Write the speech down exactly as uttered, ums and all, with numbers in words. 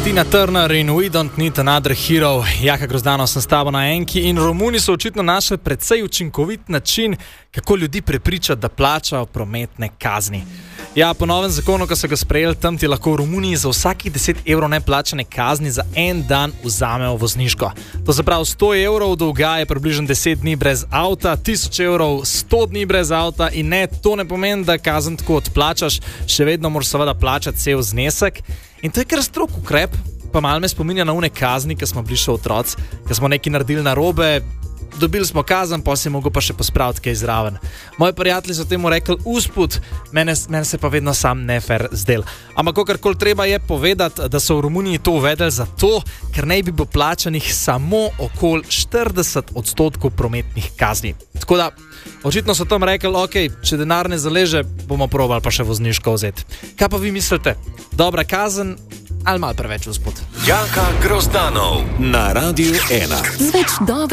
Tina Turner in We Don't Need Another Hero. Jaka Grozdanov sem s tabo na enki in Romuni so očitno našli precej učinkovit način, kako ljudi prepričati, da plačajo prometne kazni. Ja, po novem zakonu, ko so ga sprejeli, tam ti lahko v Romuniji za vsakih deset evrov neplačane kazni za en dan vzamejo vozniško. To se pravi, sto evrov dolga je približno deset dni brez avta, tisoč evrov sto dni brez avta in ne, to ne pomeni, da kazen tako odplačaš, še vedno moraš seveda plačati cel znesek. In to je kar strog ukrep, pa malo me spominja na une kazni, ki smo bili še otroci, ki smo nekaj naredili narobe, dobili smo kazen, pa si mogel pa še pospraviti kaj zraven. Moji prijatelji so temu rekli usput, mene, mene se pa vedno sam nefer zdel. Ampak kakorkoli treba je povedati, da so v Romuniji to uvedeli zato, ker naj bi bilo plačanih samo okoli štirideset odstotkov prometnih kazni. Tako da, očitno so tam rekli, ok, če denar ne zaleže, bomo probali pa še vozniško vzeti. Kaj pa vi mislite? Dobra kazen ali malo preveč usput? Jaka Grozdanov na Radiu ena.